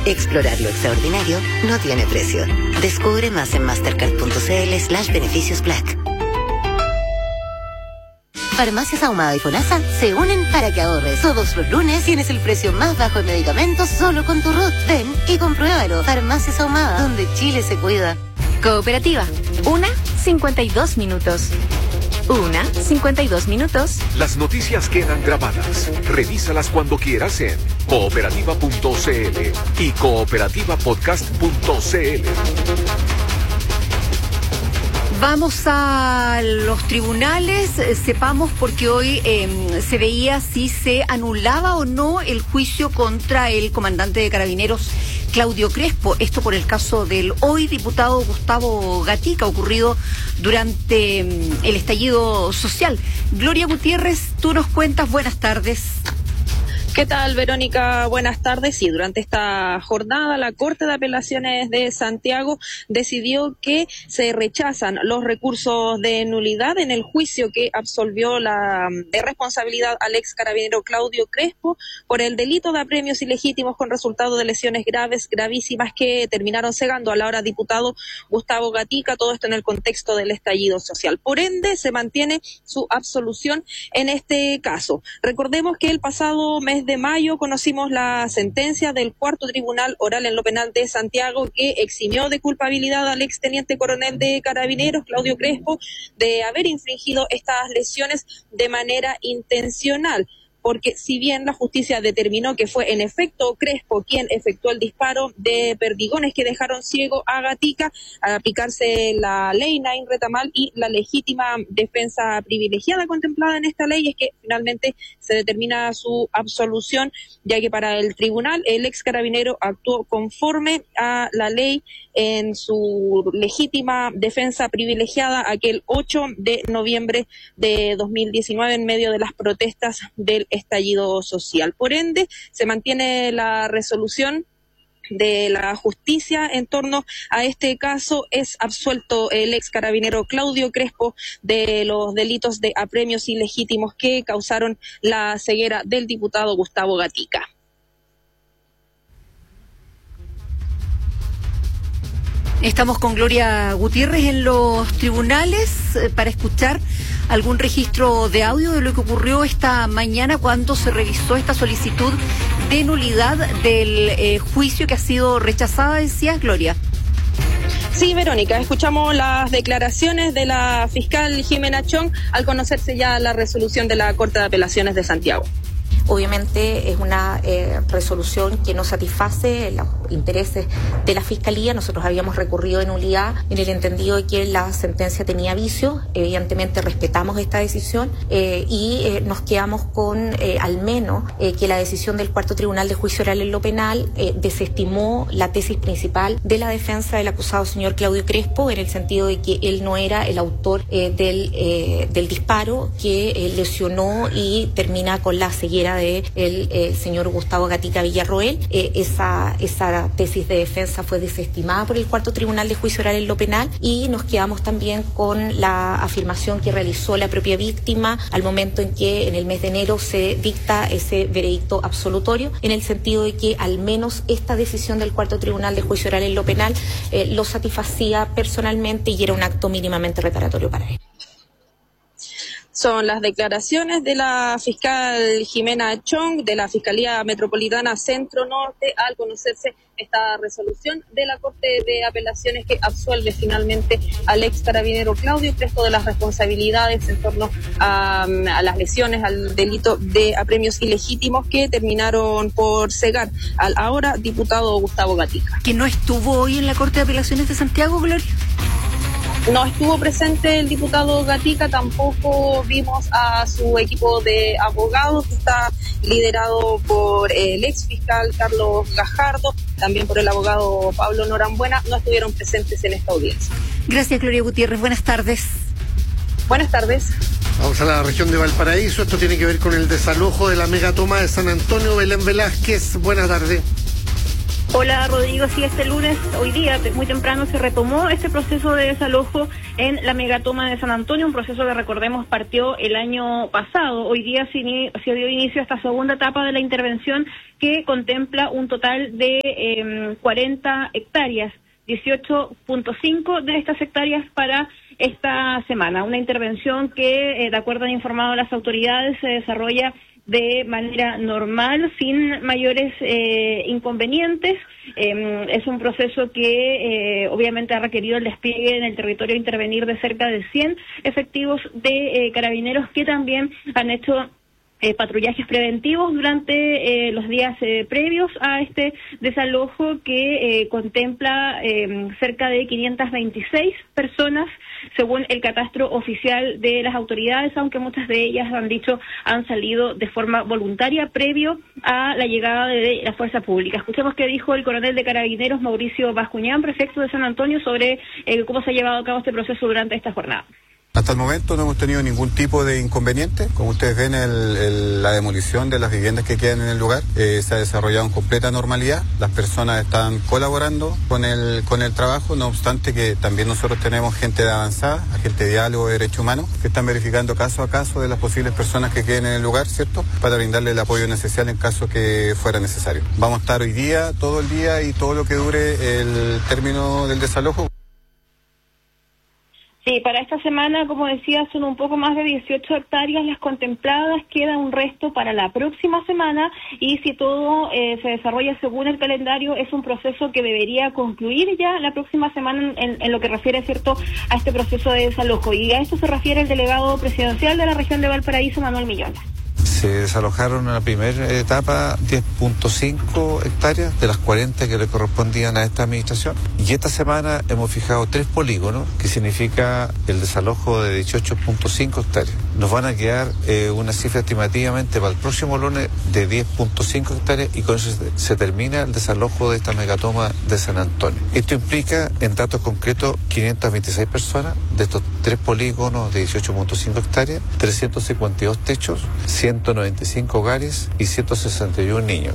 Explorar lo extraordinario no tiene precio. Descubre más en mastercard.cl/beneficios Black. Farmacias Ahumada y FONASA se unen para que ahorres. Todos los lunes tienes el precio más bajo de medicamentos solo con tu RUT. Ven y compruébalo. Farmacias Ahumada, donde Chile se cuida. Cooperativa. 1:52 minutos. 1:52 minutos. Las noticias quedan grabadas. Revísalas cuando quieras en cooperativa.cl y cooperativapodcast.cl. Vamos a los tribunales, sepamos porque hoy se veía si se anulaba o no el juicio contra el comandante de Carabineros Claudio Crespo, esto por el caso del hoy diputado Gustavo Gatica, ocurrido durante el estallido social. Gloria Gutiérrez, tú nos cuentas, buenas tardes. ¿Qué tal, Verónica? Buenas tardes. Sí, durante esta jornada la Corte de Apelaciones de Santiago decidió que se rechazan los recursos de nulidad en el juicio que absolvió de responsabilidad al ex carabinero Claudio Crespo por el delito de apremios ilegítimos con resultado de lesiones gravísimas que terminaron cegando al ahora diputado Gustavo Gatica, todo esto en el contexto del estallido social. Por ende, se mantiene su absolución en este caso. Recordemos que el pasado mes de mayo conocimos la sentencia del cuarto tribunal oral en lo penal de Santiago que eximió de culpabilidad al exteniente coronel de Carabineros, Claudio Crespo, de haber infringido estas lesiones de manera intencional. Porque si bien la justicia determinó que fue en efecto Crespo quien efectuó el disparo de perdigones que dejaron ciego a Gatica, al aplicarse la ley Nain Retamal y la legítima defensa privilegiada contemplada en esta ley, es que finalmente se determina su absolución, ya que para el tribunal el ex carabinero actuó conforme a la ley en su legítima defensa privilegiada aquel 8 de noviembre de 2019 en medio de las protestas del estallido social. Por ende, se mantiene la resolución de la justicia en torno a este caso. Es absuelto el ex carabinero Claudio Crespo de los delitos de apremios ilegítimos que causaron la ceguera del diputado Gustavo Gatica. Estamos con Gloria Gutiérrez en los tribunales para escuchar algún registro de audio de lo que ocurrió esta mañana cuando se revisó esta solicitud de nulidad del juicio que ha sido rechazada, decías, Gloria. Sí, Verónica, escuchamos las declaraciones de la fiscal Jimena Chong al conocerse ya la resolución de la Corte de Apelaciones de Santiago. Obviamente es una resolución que no satisface los intereses de la Fiscalía. Nosotros habíamos recurrido de nulidad en el entendido de que la sentencia tenía vicios. Evidentemente respetamos esta decisión y nos quedamos con al menos que la decisión del Cuarto Tribunal de Juicio Oral en lo Penal desestimó la tesis principal de la defensa del acusado señor Claudio Crespo, en el sentido de que él no era el autor del disparo que lesionó y termina con la ceguera de el señor Gustavo Gatica Villarroel. Esa tesis de defensa fue desestimada por el Cuarto Tribunal de Juicio Oral en lo Penal y nos quedamos también con la afirmación que realizó la propia víctima al momento en que en el mes de enero se dicta ese veredicto absolutorio, en el sentido de que al menos esta decisión del Cuarto Tribunal de Juicio Oral en lo Penal lo satisfacía personalmente y era un acto mínimamente reparatorio para él. Son las declaraciones de la fiscal Jimena Chong de la Fiscalía Metropolitana Centro Norte al conocerse esta resolución de la Corte de Apelaciones que absuelve finalmente al ex carabinero Claudio Crespo de las responsabilidades en torno a las lesiones, al delito de apremios ilegítimos que terminaron por cegar al ahora diputado Gustavo Gatica. ¿Que no estuvo hoy en la Corte de Apelaciones de Santiago, Gloria? No estuvo presente el diputado Gatica, tampoco vimos a su equipo de abogados, que está liderado por el ex fiscal Carlos Gajardo, también por el abogado Pablo Norambuena, no estuvieron presentes en esta audiencia. Gracias, Gloria Gutiérrez. Buenas tardes. Buenas tardes. Vamos a la región de Valparaíso. Esto tiene que ver con el desalojo de la megatoma de San Antonio. Belén Velázquez, buenas tardes. Hola Rodrigo, sí, este lunes, hoy día, muy temprano, se retomó este proceso de desalojo en la megatoma de San Antonio, un proceso que recordemos partió el año pasado. Hoy día se dio inicio a esta segunda etapa de la intervención que contempla un total de 40 hectáreas, 18.5 de estas hectáreas para esta semana. Una intervención que, de acuerdo han informado las autoridades, se desarrolla de manera normal, sin mayores inconvenientes. Es un proceso que obviamente ha requerido el despliegue en el territorio intervenir de cerca de 100 efectivos de carabineros que también han hecho patrullajes preventivos durante los días previos a este desalojo que contempla cerca de 526 personas según el catastro oficial de las autoridades, aunque muchas de ellas han salido de forma voluntaria previo a la llegada de la fuerza pública. Escuchemos qué dijo el coronel de Carabineros Mauricio Bascuñán, prefecto de San Antonio, sobre cómo se ha llevado a cabo este proceso durante esta jornada. Hasta el momento no hemos tenido ningún tipo de inconveniente. Como ustedes ven, la demolición de las viviendas que quedan en el lugar se ha desarrollado en completa normalidad. Las personas están colaborando con el trabajo, no obstante que también nosotros tenemos gente de avanzada, agente de diálogo de derechos humanos, que están verificando caso a caso de las posibles personas que queden en el lugar, ¿cierto?, para brindarle el apoyo necesario en caso que fuera necesario. Vamos a estar hoy día, todo el día y todo lo que dure el término del desalojo. Sí, para esta semana, como decía, son un poco más de 18 hectáreas las contempladas, queda un resto para la próxima semana y si todo se desarrolla según el calendario, es un proceso que debería concluir ya la próxima semana en lo que refiere, ¿cierto?, a este proceso de desalojo. Y a esto se refiere el delegado presidencial de la región de Valparaíso, Manuel Millona. Se desalojaron en la primera etapa 10.5 hectáreas de las 40 que le correspondían a esta administración. Y esta semana hemos fijado 3 polígonos, que significa el desalojo de 18.5 hectáreas. Nos van a quedar una cifra estimativamente para el próximo lunes de 10.5 hectáreas y con eso se termina el desalojo de esta megatoma de San Antonio. Esto implica, en datos concretos, 526 personas de estos 3 polígonos de 18.5 hectáreas, 352 techos, 195 hogares y 161 niños.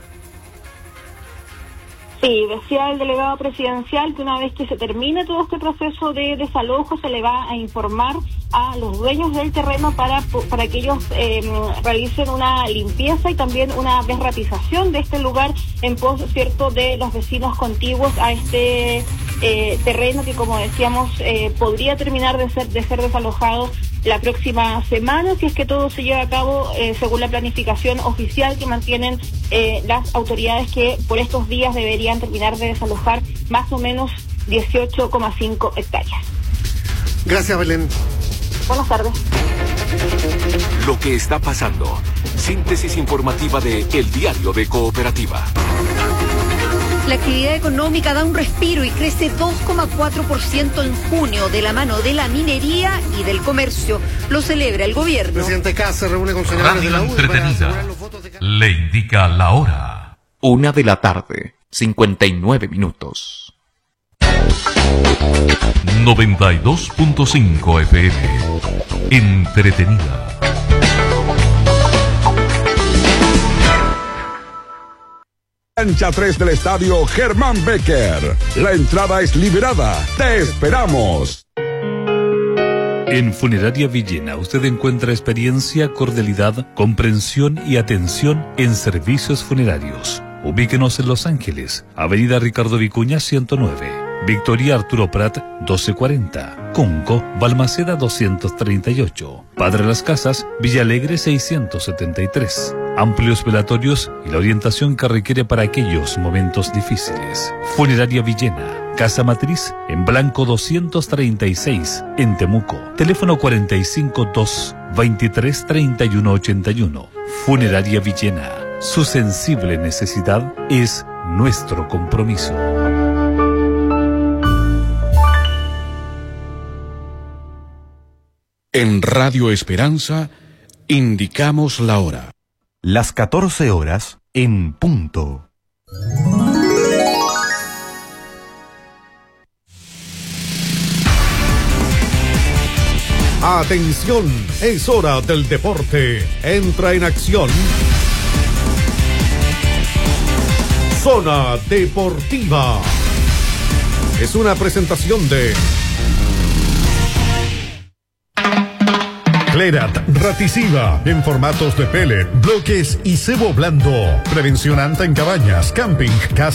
Sí, decía el delegado presidencial que una vez que se termine todo este proceso de desalojo se le va a informar a los dueños del terreno para que ellos realicen una limpieza y también una desratización de este lugar en pos, cierto, de los vecinos contiguos a este terreno que, como decíamos, podría terminar de ser desalojado la próxima semana, si es que todo se lleva a cabo según la planificación oficial que mantienen las autoridades, que por estos días deberían terminar de desalojar más o menos 18,5 hectáreas. Gracias, Belén. Buenas tardes. Lo que está pasando. Síntesis informativa de El Diario de Cooperativa. La actividad económica da un respiro y crece 2,4% en junio de la mano de la minería y del comercio. Lo celebra el gobierno. El presidente Kast se reúne con senadores de la UDI para asegurar los votos de... Le indica la hora. 1 de la tarde, 59 minutos. 92.5 FM. Entretenida. Cancha 3 del estadio Germán Becker. La entrada es liberada. ¡Te esperamos! En Funeraria Villena usted encuentra experiencia, cordialidad, comprensión y atención en servicios funerarios. Ubíquenos en Los Ángeles, Avenida Ricardo Vicuña 109. Victoria Arturo Prat 1240, Cunco, Balmaceda 238, Padre Las Casas, Villalegre 673. Amplios velatorios y la orientación que requiere para aquellos momentos difíciles. Funeraria Villena, Casa Matriz en Blanco 236 en Temuco. Teléfono 452-233181. Funeraria Villena, su sensible necesidad es nuestro compromiso. En Radio Esperanza, indicamos la hora. Las 14 horas en punto. Atención, es hora del deporte. Entra en acción Zona Deportiva. Es una presentación de Clerat Raticiva en formatos de pellet, bloques y cebo blando. Prevención anta en cabañas, camping, casa